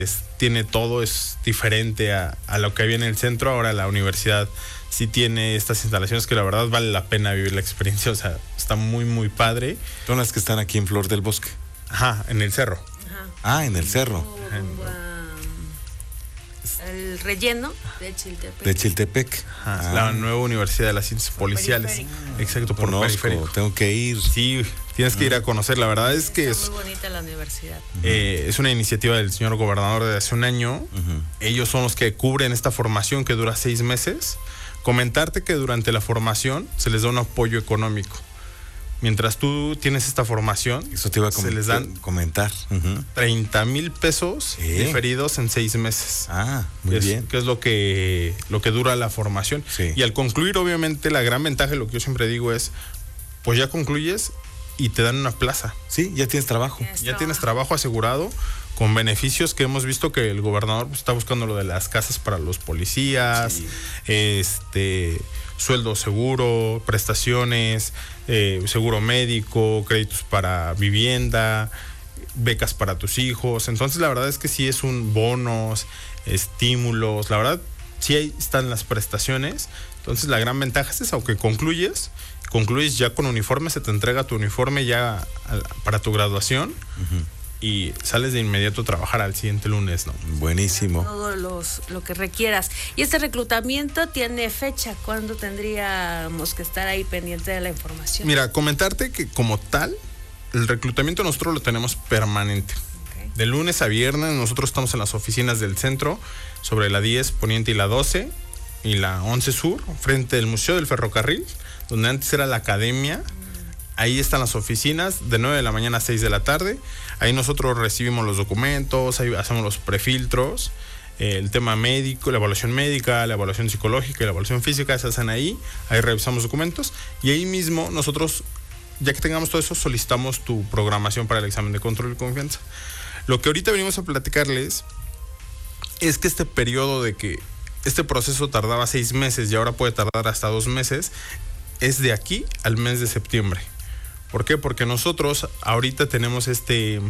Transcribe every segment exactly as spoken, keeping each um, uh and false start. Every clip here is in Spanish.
Es, tiene todo, es diferente a, a lo que había en el centro. Ahora la universidad sí tiene estas instalaciones que la verdad vale la pena vivir la experiencia, o sea, está muy muy padre. Son las que están aquí en Flor del Bosque. Ajá, en el cerro. Ajá. Ah, en el cerro. O, um, el relleno de Chiltepec. De Chiltepec. Ajá, ah. La nueva Universidad de las Ciencias por Policiales. Periférico. Exacto, por Conozco, periférico. Tengo que ir. Sí, tienes que ir a conocer. La verdad es que Está es muy bonita la universidad. Eh, es una iniciativa del señor gobernador de hace un año. Uh-huh. Ellos son los que cubren esta formación que dura seis meses. Comentarte que durante la formación se les da un apoyo económico. Mientras tú tienes esta formación, eso te iba a com- se les dan comentar. Uh-huh. treinta mil pesos ¿Sí? diferidos en seis meses. Ah, muy es, bien. Que es lo que, lo que dura la formación. Sí. Y al concluir, obviamente, la gran ventaja, lo que yo siempre digo es, pues ya concluyes y te dan una plaza. Sí, ya tienes trabajo. Ya trabajo. tienes trabajo asegurado, con beneficios que hemos visto que el gobernador pues, está buscando lo de las casas para los policías, sí. este... sueldo seguro, prestaciones, eh, seguro médico, créditos para vivienda, becas para tus hijos. Entonces la verdad es que sí es un bonos, estímulos, la verdad sí ahí están las prestaciones. Entonces la gran ventaja es esa, aunque concluyes, concluyes ya con uniforme, se te entrega tu uniforme ya para tu graduación. Uh-huh. Y sales de inmediato a trabajar al siguiente lunes, ¿no? Buenísimo. Todo los, lo que requieras. Y este reclutamiento tiene fecha. ¿Cuándo tendríamos que estar ahí pendiente de la información? Mira, comentarte que como tal, el reclutamiento nosotros lo tenemos permanente. Okay. De lunes a viernes nosotros estamos en las oficinas del centro, sobre la diez Poniente y la doce y la once Sur, frente del Museo del Ferrocarril, donde antes era la academia. Ahí están las oficinas, de nueve de la mañana a seis de la tarde. Ahí nosotros recibimos los documentos, ahí hacemos los prefiltros, eh, el tema médico, la evaluación médica, la evaluación psicológica y la evaluación física se hacen ahí. Ahí revisamos documentos y ahí mismo nosotros, ya que tengamos todo eso, solicitamos tu programación para el examen de control y confianza. Lo que ahorita venimos a platicarles es que este periodo de que este proceso tardaba seis meses y ahora puede tardar hasta dos meses, es de aquí al mes de septiembre. ¿Por qué? Porque nosotros ahorita tenemos este,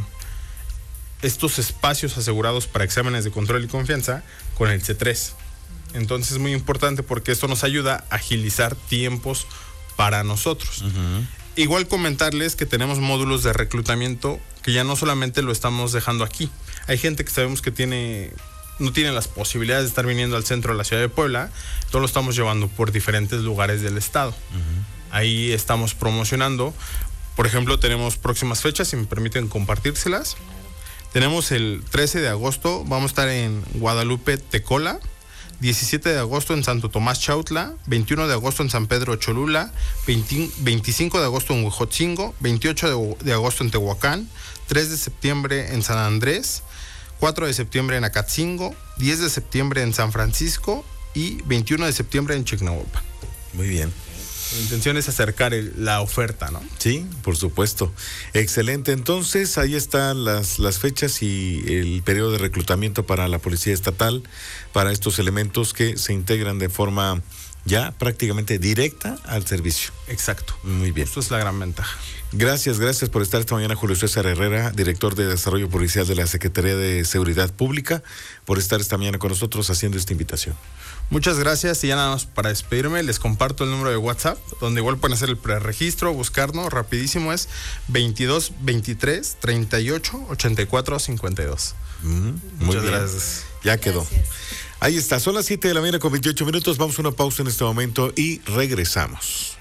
estos espacios asegurados para exámenes de control y confianza con el C tres. Entonces es muy importante porque esto nos ayuda a agilizar tiempos para nosotros. Uh-huh. Igual comentarles que tenemos módulos de reclutamiento que ya no solamente lo estamos dejando aquí. Hay gente que sabemos que tiene, no tiene las posibilidades de estar viniendo al centro de la ciudad de Puebla. Todo lo estamos llevando por diferentes lugares del estado. Uh-huh. Ahí estamos promocionando. Por ejemplo, tenemos próximas fechas, si me permiten compartírselas. Claro. Tenemos el trece de agosto, vamos a estar en Guadalupe, Tecola. diecisiete de agosto en Santo Tomás, Chautla. veintiuno de agosto en San Pedro, Cholula. veinte, veinticinco de agosto en Huejotzingo. veintiocho de, de agosto en Tehuacán. tres de septiembre en San Andrés. cuatro de septiembre en Acatzingo. diez de septiembre en San Francisco. Y veintiuno de septiembre en Chignahuapan. Muy bien. La intención es acercar el, la oferta, ¿no? Sí, por supuesto. Excelente. Entonces, ahí están las, las fechas y el periodo de reclutamiento para la Policía Estatal, para estos elementos que se integran de forma ya prácticamente directa al servicio. Exacto. Muy bien. Esto es la gran ventaja. Gracias, gracias por estar esta mañana, Julio César Herrera, director de Desarrollo Policial de la Secretaría de Seguridad Pública, por estar esta mañana con nosotros haciendo esta invitación. Muchas gracias y ya nada más para despedirme les comparto el número de WhatsApp donde igual pueden hacer el preregistro, buscarnos rapidísimo, es veintidós veintitrés treinta y ocho ochenta y cuatro cincuenta y dos. Mm, muy Muchas bien. Gracias. Ya quedó. Gracias. Ahí está, son las siete de la mañana con veintiocho minutos, vamos a una pausa en este momento y regresamos.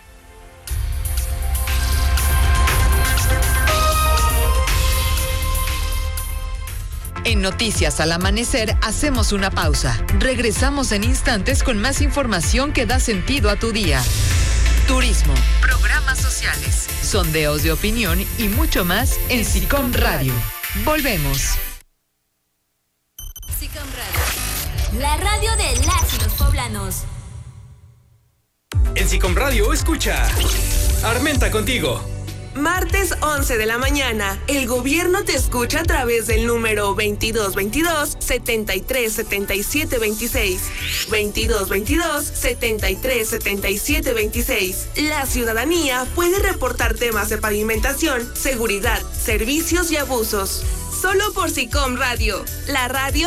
En Noticias al Amanecer hacemos una pausa. Regresamos en instantes con más información que da sentido a tu día. Turismo, programas sociales, sondeos de opinión y mucho más en SICOM Radio. Volvemos. SICOM Radio, la radio de las y los poblanos. En SICOM Radio escucha Armenta contigo. Martes once de la mañana, el gobierno te escucha a través del número veintidós veintidós setenta y tres setenta y siete veintiséis. veintidós veintidós setenta y tres setenta y siete veintiséis. La ciudadanía puede reportar temas de pavimentación, seguridad, servicios y abusos. Solo por SICOM Radio, la radio